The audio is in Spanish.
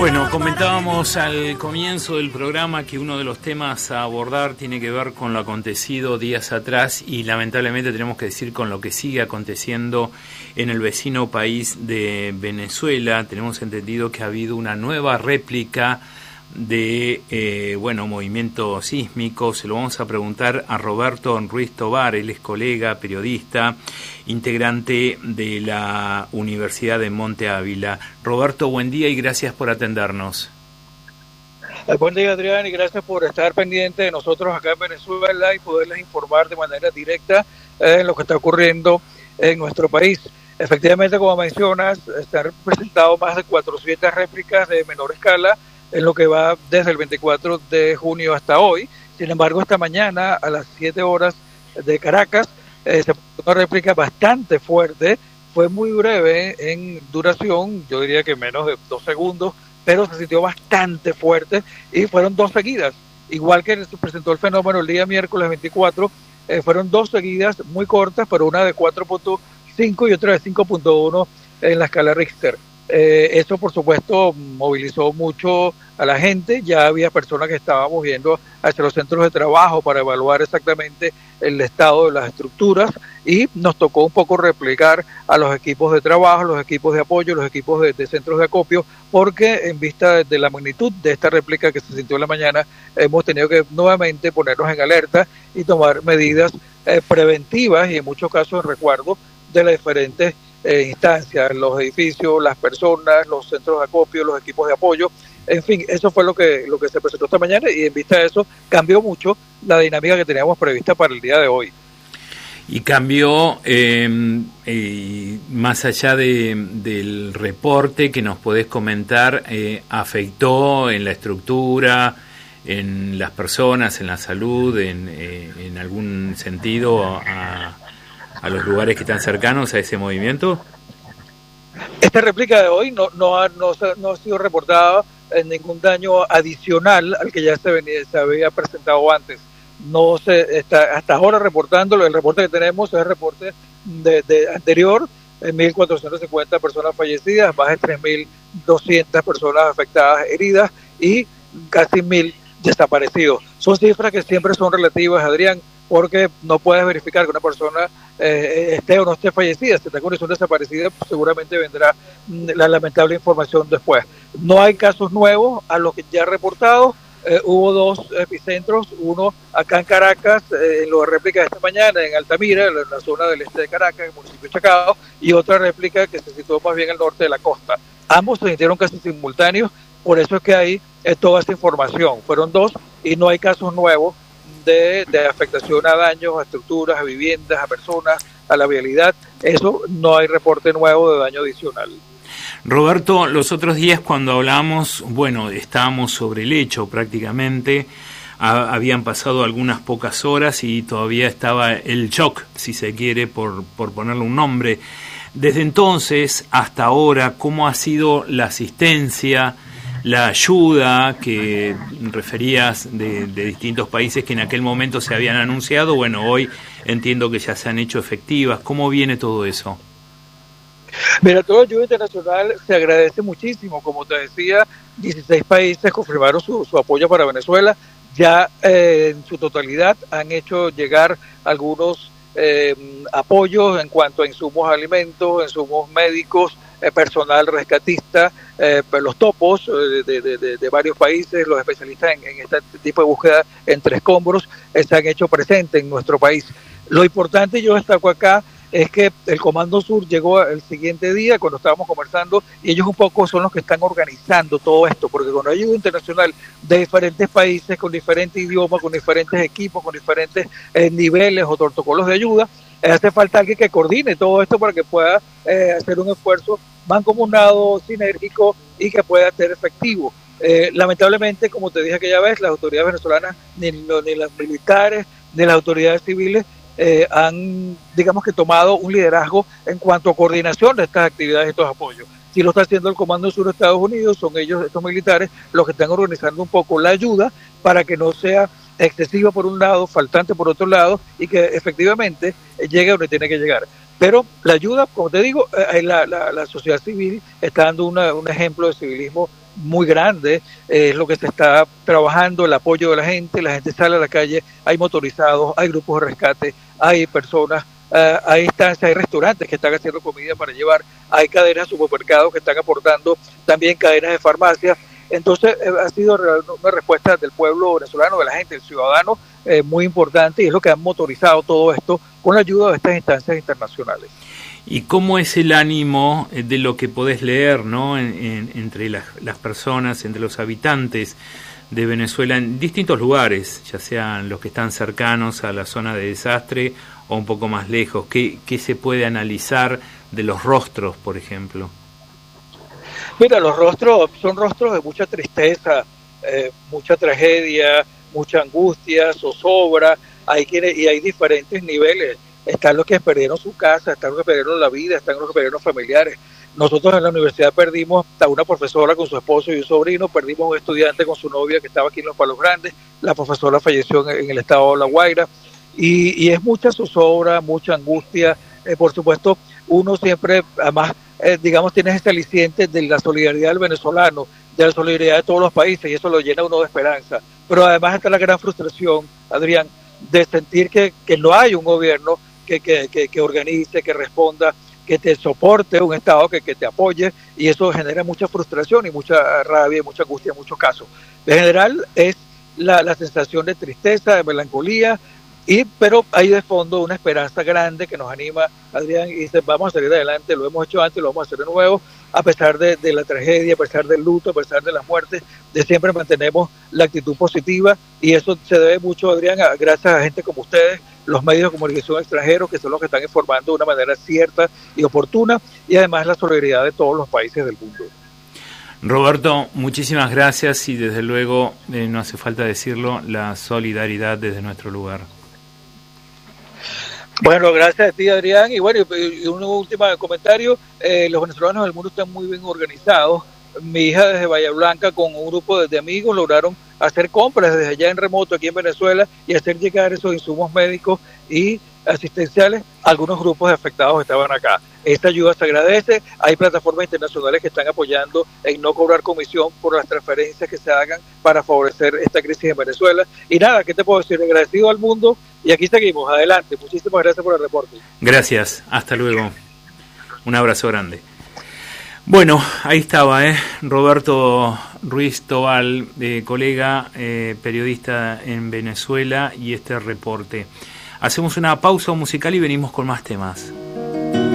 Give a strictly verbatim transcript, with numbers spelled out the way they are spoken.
Bueno, comentábamos al comienzo del programa que uno de los temas a abordar tiene que ver con lo acontecido días atrás y lamentablemente tenemos que decir con lo que sigue aconteciendo en el vecino país de Venezuela. Tenemos entendido que ha habido una nueva réplica de eh, bueno movimiento sísmico. Se lo vamos a preguntar a Roberto Ruiz Tobar. Él es colega, periodista, integrante de la Universidad de Monte Ávila. Roberto, buen día y gracias por atendernos. Eh, buen día, Adrián, y gracias por estar pendiente de nosotros acá en Venezuela y poderles informar de manera directa eh, en lo que está ocurriendo en nuestro país. Efectivamente, como mencionas, se han presentado más de cuatrocientas réplicas de menor escala en lo que va desde el veinticuatro de junio hasta hoy. Sin embargo, esta mañana a las siete horas de Caracas eh, se puso una réplica bastante fuerte. Fue muy breve en duración, yo diría que menos de dos segundos, pero se sintió bastante fuerte y fueron dos seguidas. Igual que se presentó el fenómeno el día miércoles veinticuatro, eh, fueron dos seguidas muy cortas, pero una de cuatro punto cinco y otra de cinco punto uno en la escala Richter. Eh, eso, por supuesto, movilizó mucho a la gente. Ya había personas que estábamos yendo hacia los centros de trabajo para evaluar exactamente el estado de las estructuras y nos tocó un poco replicar a los equipos de trabajo, los equipos de apoyo, los equipos de, de centros de acopio, porque en vista de la magnitud de esta réplica que se sintió en la mañana, hemos tenido que nuevamente ponernos en alerta y tomar medidas eh, preventivas y en muchos casos en resguardo de las diferentes Eh, instancias, los edificios, las personas, los centros de acopio, los equipos de apoyo. En fin, eso fue lo que lo que se presentó esta mañana y en vista de eso cambió mucho la dinámica que teníamos prevista para el día de hoy. Y cambió, eh, eh, más allá de, del reporte que nos podés comentar, eh, afectó en la estructura, en las personas, en la salud, en, eh, en algún sentido a a los lugares que están cercanos a ese movimiento? Esta réplica de hoy no no ha, no, no ha sido reportada en ningún daño adicional al que ya se, venía, se había presentado antes. No se está hasta ahora reportándolo. El reporte que tenemos es el reporte de, de anterior, mil cuatrocientas cincuenta personas fallecidas, más de tres mil doscientas personas afectadas, heridas y casi mil desaparecidos. Son cifras que siempre son relativas, Adrián, porque no puedes verificar que una persona eh, esté o no esté fallecida. Si está en condición desaparecida, pues seguramente vendrá la lamentable información después. No hay casos nuevos a los que ya reportados. Eh, hubo dos epicentros, uno acá en Caracas, eh, en la réplica de esta mañana, en Altamira, en la zona del este de Caracas, en el municipio de Chacao, y otra réplica que se situó más bien al norte de la costa. Ambos se sintieron casi simultáneos, por eso es que hay eh, toda esta información. Fueron dos y no hay casos nuevos De, de afectación a daños, a estructuras, a viviendas, a personas, a la vialidad. Eso no hay reporte nuevo de daño adicional. Roberto, los otros días cuando hablamos, bueno, estábamos sobre el hecho prácticamente, ha, habían pasado algunas pocas horas y todavía estaba el shock, si se quiere, por, por ponerle un nombre. Desde entonces hasta ahora, ¿cómo ha sido la asistencia, la ayuda que referías de, de distintos países que en aquel momento se habían anunciado? Bueno, hoy entiendo que ya se han hecho efectivas. ¿Cómo viene todo eso? Mira, toda la ayuda internacional se agradece muchísimo. Como te decía, dieciséis países confirmaron su, su apoyo para Venezuela. Ya eh, en su totalidad han hecho llegar algunos eh, apoyos en cuanto a insumos de alimentos, insumos médicos, eh, personal rescatista, eh, los topos eh, de, de, de, de varios países, los especialistas en, en este tipo de búsqueda entre escombros, eh, se han hecho presentes en nuestro país. Lo importante, yo destaco acá, es que el Comando Sur llegó el siguiente día cuando estábamos conversando y ellos un poco son los que están organizando todo esto, porque cuando hay ayuda internacional de diferentes países, con diferentes idiomas, con diferentes equipos, con diferentes eh, niveles o protocolos de ayuda, eh, hace falta alguien que coordine todo esto para que pueda eh, hacer un esfuerzo mancomunado, sinérgico y que pueda ser efectivo. Eh, lamentablemente, como te dije aquella vez, las autoridades venezolanas, ni, ni las militares, ni las autoridades civiles, Eh, han, digamos que tomado un liderazgo en cuanto a coordinación de estas actividades y estos apoyos. Si lo está haciendo el Comando Sur de Estados Unidos, son ellos, estos militares, los que están organizando un poco la ayuda para que no sea excesiva por un lado, faltante por otro lado, y que efectivamente llegue donde tiene que llegar. Pero la ayuda, como te digo, eh, la, la, la sociedad civil está dando una, un ejemplo de civilismo muy grande, eh, es lo que se está trabajando, el apoyo de la gente, la gente sale a la calle, hay motorizados, hay grupos de rescate, hay personas, uh, hay instancias, hay restaurantes que están haciendo comida para llevar, hay cadenas de supermercados que están aportando, también cadenas de farmacias. Entonces eh, ha sido una respuesta del pueblo venezolano, de la gente, del ciudadano, eh, muy importante, y es lo que han motorizado todo esto con la ayuda de estas instancias internacionales. ¿Y cómo es el ánimo de lo que podés leer, ¿no? en, en, entre las, las personas, entre los habitantes de Venezuela en distintos lugares, ya sean los que están cercanos a la zona de desastre o un poco más lejos? ¿Qué, qué se puede analizar de los rostros, por ejemplo? Mira, los rostros son rostros de mucha tristeza, eh, mucha tragedia, mucha angustia, zozobra, hay quienes, y hay diferentes niveles. Están los que perdieron su casa, están los que perdieron la vida, están los que perdieron familiares. Nosotros en la universidad perdimos a una profesora con su esposo y un sobrino, perdimos a un estudiante con su novia que estaba aquí en Los Palos Grandes, la profesora falleció en, en el estado de La Guaira, y, y es mucha zozobra, mucha angustia. Eh, por supuesto, uno siempre, además, eh, digamos, tiene ese aliciente de la solidaridad del venezolano, de la solidaridad de todos los países, y eso lo llena uno de esperanza. Pero además está la gran frustración, Adrián, de sentir que, que no hay un gobierno que, que, que, que organice, que responda, que te soporte, un Estado que, que te apoye, y eso genera mucha frustración y mucha rabia y mucha angustia en muchos casos. En general es la, la sensación de tristeza, de melancolía, y pero hay de fondo una esperanza grande que nos anima, Adrián, y dice, vamos a salir adelante, lo hemos hecho antes, lo vamos a hacer de nuevo, a pesar de, de la tragedia, a pesar del luto, a pesar de las muertes, de siempre mantenemos la actitud positiva, y eso se debe mucho, Adrián, a, gracias a gente como ustedes, los medios de comunicación extranjeros, que son los que están informando de una manera cierta y oportuna, y además la solidaridad de todos los países del mundo. Roberto, muchísimas gracias, y desde luego, eh, no hace falta decirlo, la solidaridad desde nuestro lugar. Bueno, gracias a ti, Adrián, y bueno, y un último comentario, eh, los venezolanos del mundo están muy bien organizados. Mi hija desde Bahía Blanca con un grupo de, de amigos lograron hacer compras desde allá en remoto aquí en Venezuela y hacer llegar esos insumos médicos y asistenciales a algunos grupos de afectados que estaban acá. Esta ayuda se agradece, hay plataformas internacionales que están apoyando en no cobrar comisión por las transferencias que se hagan para favorecer esta crisis en Venezuela. Y nada, ¿qué te puedo decir? Agradecido al mundo y aquí seguimos, adelante. Muchísimas gracias por el reporte. Gracias, hasta luego. Un abrazo grande. Bueno, ahí estaba, ¿eh? Roberto Ruiz Tobal, eh, colega, eh, periodista en Venezuela, y este reporte. Hacemos una pausa musical y venimos con más temas.